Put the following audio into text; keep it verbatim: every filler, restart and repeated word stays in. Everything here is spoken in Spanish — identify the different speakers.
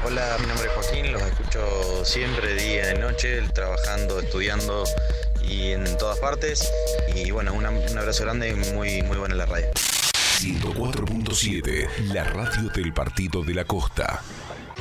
Speaker 1: Hola, mi nombre es Joaquín, los escucho siempre, día y noche, trabajando, estudiando y en todas partes. Y bueno, una- un abrazo grande y muy, muy buena la radio.
Speaker 2: ciento cuatro punto siete, la radio del Partido de la Costa.